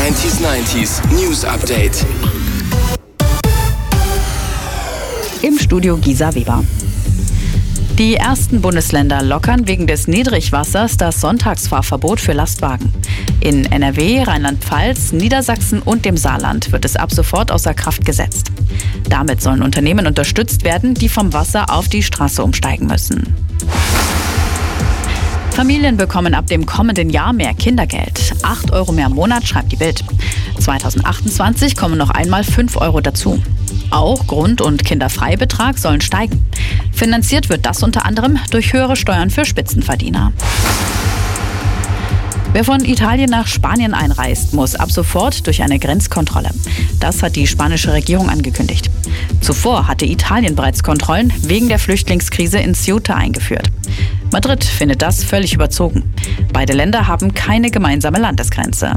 90s News Update. Im Studio Gisa Weber. Die ersten Bundesländer lockern wegen des Niedrigwassers das Sonntagsfahrverbot für Lastwagen. In NRW, Rheinland-Pfalz, Niedersachsen und dem Saarland wird es ab sofort außer Kraft gesetzt. Damit sollen Unternehmen unterstützt werden, die vom Wasser auf die Straße umsteigen müssen. Familien bekommen ab dem kommenden Jahr mehr Kindergeld. 8 € mehr im Monat, schreibt die Bild. 2028 kommen noch einmal 5 € dazu. Auch Grund- und Kinderfreibetrag sollen steigen. Finanziert wird das unter anderem durch höhere Steuern für Spitzenverdiener. Wer von Italien nach Spanien einreist, muss ab sofort durch eine Grenzkontrolle. Das hat die spanische Regierung angekündigt. Zuvor hatte Italien bereits Kontrollen wegen der Flüchtlingskrise in Ceuta eingeführt. Madrid findet das völlig überzogen. Beide Länder haben keine gemeinsame Landesgrenze.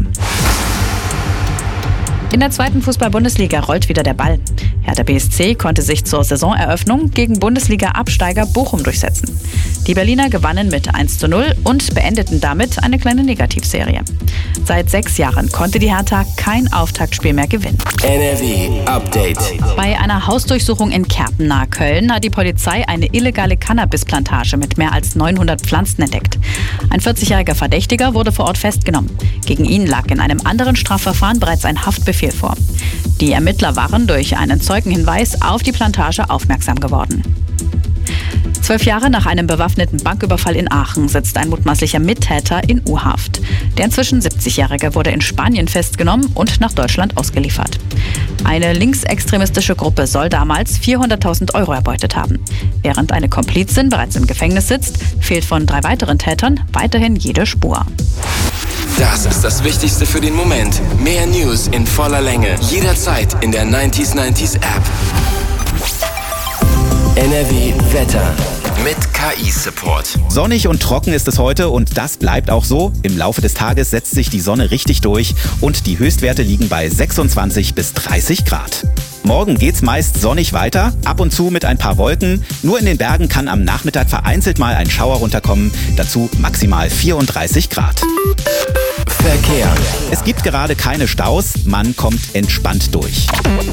In der 2. Fußball-Bundesliga rollt wieder der Ball. Hertha BSC konnte sich zur Saisoneröffnung gegen Bundesliga-Absteiger Bochum durchsetzen. Die Berliner gewannen mit 1:0 und beendeten damit eine kleine Negativserie. Seit 6 Jahren konnte die Hertha kein Auftaktspiel mehr gewinnen. NRW Update. Bei einer Hausdurchsuchung in Kerpen nahe Köln hat die Polizei eine illegale Cannabisplantage mit mehr als 900 Pflanzen entdeckt. Ein 40-jähriger Verdächtiger wurde vor Ort festgenommen. Gegen ihn lag in einem anderen Strafverfahren bereits ein Haftbefehl vor. Die Ermittler waren durch einen Zeugenhinweis auf die Plantage aufmerksam geworden. 12 Jahre nach einem bewaffneten Banküberfall in Aachen sitzt ein mutmaßlicher Mittäter in U-Haft. Der inzwischen 70-Jährige wurde in Spanien festgenommen und nach Deutschland ausgeliefert. Eine linksextremistische Gruppe soll damals 400.000 € erbeutet haben. Während eine Komplizin bereits im Gefängnis sitzt, fehlt von 3 weiteren Tätern weiterhin jede Spur. Das ist das Wichtigste für den Moment. Mehr News in voller Länge. Jederzeit in der 90s App. NRW Wetter mit KI-Support. Sonnig und trocken ist es heute und das bleibt auch so. Im Laufe des Tages setzt sich die Sonne richtig durch und die Höchstwerte liegen bei 26 bis 30 Grad. Morgen geht's meist sonnig weiter, ab und zu mit ein paar Wolken. Nur in den Bergen kann am Nachmittag vereinzelt mal ein Schauer runterkommen, dazu maximal 34 Grad. Verkehr. Es gibt gerade keine Staus, man kommt entspannt durch.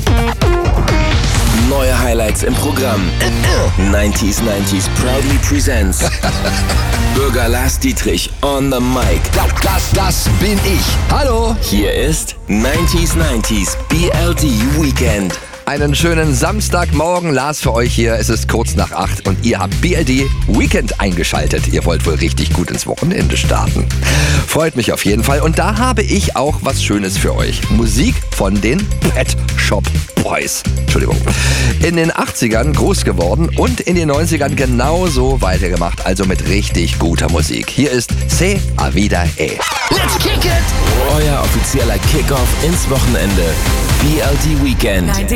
Neue Highlights im Programm. 90s proudly presents Bürger Lars Dietrich on the mic. Das bin ich. Hallo. Hier ist 90s BLD Weekend. Einen schönen Samstagmorgen, Lars für euch hier. Es ist kurz nach 8 und ihr habt BLD Weekend eingeschaltet. Ihr wollt wohl richtig gut ins Wochenende starten. Freut mich auf jeden Fall. Und da habe ich auch was Schönes für euch. Musik von den Pet Shop Boys. Entschuldigung. In den 80ern groß geworden und in den 90ern genauso weitergemacht. Also mit richtig guter Musik. Hier ist Se a Vida E. Let's kick it! Euer offizieller Kickoff ins Wochenende. BLD Weekend.